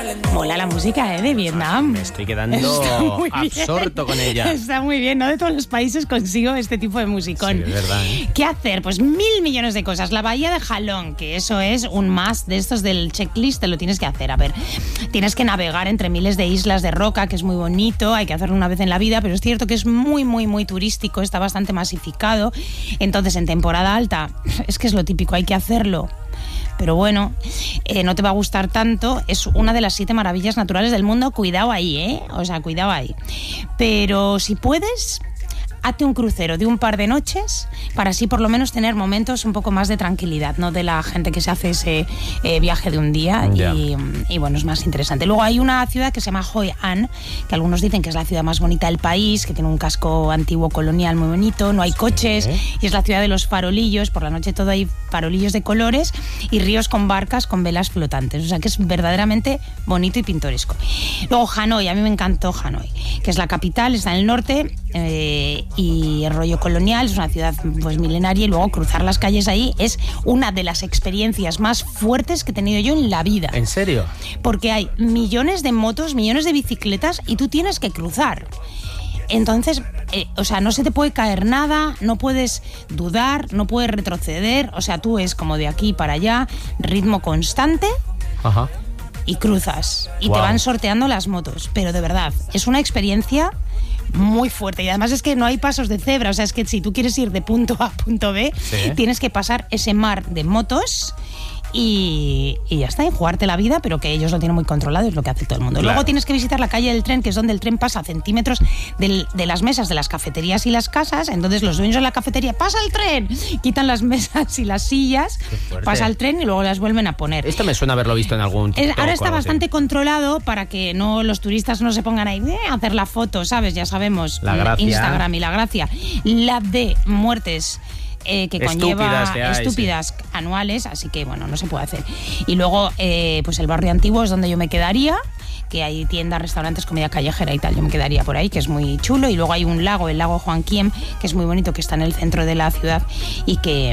Mola la música de Vietnam. Me estoy quedando absorto con ella. Está muy bien, ¿no? De todos los países consigo este tipo de musicón. Sí, es verdad, ¿eh? ¿Qué hacer? Pues 1.000 millones de cosas. La bahía de Halong, que eso es un must de estos del checklist, te lo tienes que hacer. A ver, tienes que navegar entre miles de islas de roca, que es muy bonito, hay que hacerlo una vez en la vida, pero es cierto que es muy, muy, muy turístico, está bastante masificado. Entonces, en temporada alta, es que es lo típico, hay que hacerlo. Pero bueno, no te va a gustar tanto. Es una de las 7 maravillas naturales del mundo. Cuidado ahí, ¿eh? O sea, cuidado ahí. Pero si puedes, hazte un crucero de un par de noches para así por lo menos tener momentos un poco más de tranquilidad, no de la gente que se hace ese viaje de un día. Y bueno, es más interesante. Luego hay una ciudad que se llama Hoi An, que algunos dicen que es la ciudad más bonita del país, que tiene un casco antiguo colonial muy bonito, no hay coches, y es la ciudad de los farolillos. Por la noche todo hay farolillos de colores y ríos con barcas con velas flotantes, o sea que es verdaderamente bonito y pintoresco. Luego Hanoi, a mí me encantó Hanoi, que es la capital, está en el norte, y el rollo colonial, es una ciudad pues milenaria, y luego cruzar las calles ahí es una de las experiencias más fuertes que he tenido yo en la vida. ¿En serio? Porque hay millones de motos, millones de bicicletas y tú tienes que cruzar. Entonces, o sea, no se te puede caer nada, no puedes dudar, no puedes retroceder, o sea, tú es como de aquí para allá, ritmo constante. Ajá. Y cruzas y te van sorteando las motos, pero de verdad, es una experiencia muy fuerte, y además es que no hay pasos de cebra, o sea, es que si tú quieres ir de punto A a punto B, tienes que pasar ese mar de motos y ya está, y jugarte la vida, pero que ellos lo tienen muy controlado, es lo que hace todo el mundo. Claro. Luego tienes que visitar la calle del tren, que es donde el tren pasa a centímetros de las mesas de las cafeterías y las casas. Entonces los dueños de la cafetería, ¡pasa el tren!, quitan las mesas y las sillas, pasa el tren y luego las vuelven a poner. Esto me suena haberlo visto en algún TikTok. Ahora está bastante controlado para que no los turistas no se pongan ahí a hacer la foto, ¿sabes? Ya sabemos, la gracia. Instagram y la gracia. La de muertes que conlleva estúpidas anuales, así que bueno, no se puede hacer. Y luego pues el barrio antiguo es donde yo me quedaría, que hay tiendas, restaurantes, comida callejera y tal, yo me quedaría por ahí, que es muy chulo. Y luego hay un lago, el lago Juan Kiem, que es muy bonito, que está en el centro de la ciudad y que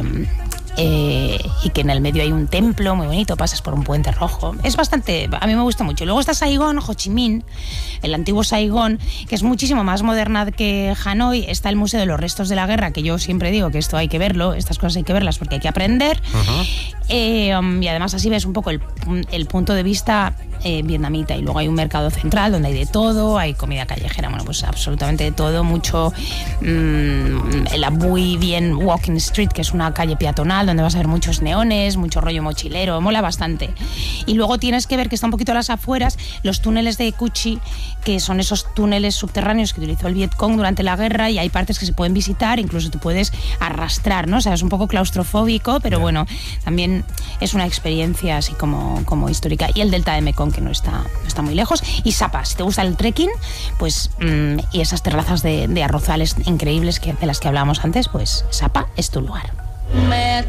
en el medio hay un templo muy bonito, pasas por un puente rojo, es bastante, a mí me gusta mucho. Luego está Saigón, Ho Chi Minh, el antiguo Saigón, que es muchísimo más moderna que Hanoi. Está el Museo de los Restos de la Guerra, que yo siempre digo que esto hay que verlo, estas cosas hay que verlas porque hay que aprender. Y además así ves un poco el punto de vista vietnamita. Y luego hay un mercado central donde hay de todo, hay comida callejera, bueno, pues absolutamente de todo, mucho la muy bien Walking Street, que es una calle peatonal donde vas a ver muchos neones, mucho rollo mochilero, mola bastante. Y luego tienes que ver que está un poquito a las afueras los túneles de Cu Chi, que son esos túneles subterráneos que utilizó el Vietcong durante la guerra, y hay partes que se pueden visitar, incluso te puedes arrastrar, ¿no? O sea, es un poco claustrofóbico, pero bueno, también es una experiencia así como histórica. Y el delta de Mekong, que no está muy lejos. Y Sapa, si te gusta el trekking, pues y esas terrazas de arrozales increíbles de las que hablábamos antes, pues Sapa es tu lugar.